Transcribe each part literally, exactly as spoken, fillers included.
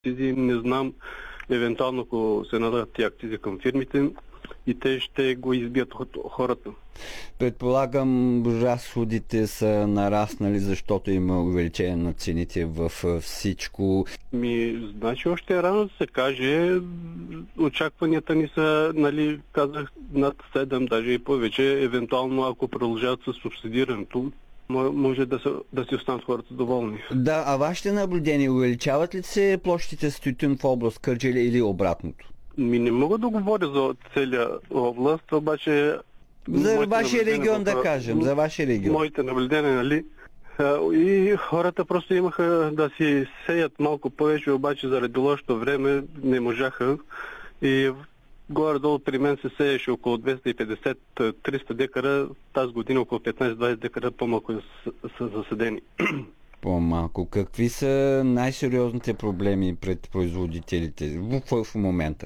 акцизи, не знам, евентуално ако се нададат тези акцизи към фирмите и те ще го избият от хората. Предполагам, разходите са нараснали, защото има увеличение на цените в всичко. Ми, значи още е рано да се каже. Очакванията ни са, нали, казах, над седем, даже и повече. Евентуално, ако продължават с субсидирането, може да, са, да си останат хората доволни. Да, а вашите наблюдения, увеличават ли се площите с тютюн в област Кърджали или обратното? Ми не мога да говоря за целия област, обаче... За вашия регион да кажем, за вашия регион. Моите наблюдения, нали? И хората просто имаха да си сеят малко повече, обаче заради лошото време не можаха. И горе-долу при мен се сееше около двеста и петдесет до триста декара, тази година около петнайсет до двайсет декара по-малко са засадени. По-малко. Какви са най-сериозните проблеми пред производителите в, в момента?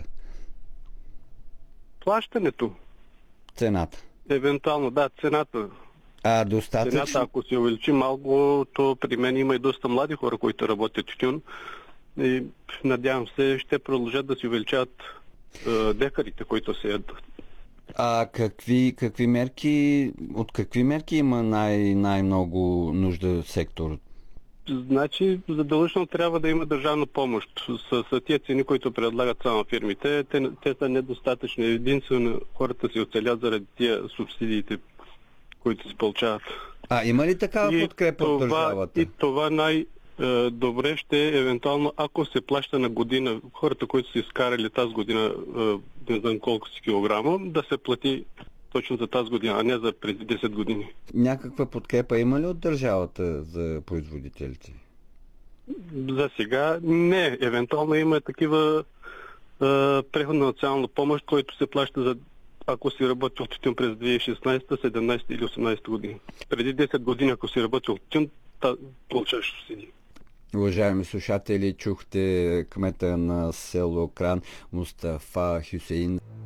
Плащането. Цената. Евентуално, да, цената. А достатъчно? Цената, ако се увеличи малко, то при мен има и доста млади хора, които работят тютюн. И надявам се, ще продължат да си увеличават е, декарите, които се ядат. А какви, какви мерки, от какви мерки има най- най-много нужда в сектора? Значи, задължително трябва да има държавна помощ. С, с тия цени, които предлагат само фирмите, те, те са недостатъчни. Единствено хората си оцелят заради тия субсидиите, които се получават. А има ли такава подкрепа от държавата? И това най-добре ще е евентуално, ако се плаща на година, хората, които са изкарали тази година, не знам колко си килограма, да се плати точно за тази година, а не за преди десет години. Някаква подкрепа има ли от държавата за производителите? За сега не. Евентуално има такива е, преходна национална помощ, който се плаща за ако си работил в тютюн през две хиляди и шестнайсета, седемнайсета или осемнайсета година. Преди десет години, ако си работил в тютюн, получаваш субсидии. Уважаеми слушатели, чухте кмета на село Кран Мустафа Хюсеин.